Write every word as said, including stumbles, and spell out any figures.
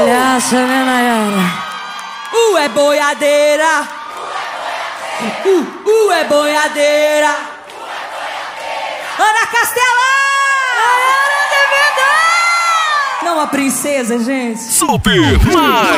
Essa, né, Nayara? Uh, é boiadeira. Uh, uh, é boiadeira. Ana Castela! Nayara de verdade! Não, a princesa, gente. Super Mais!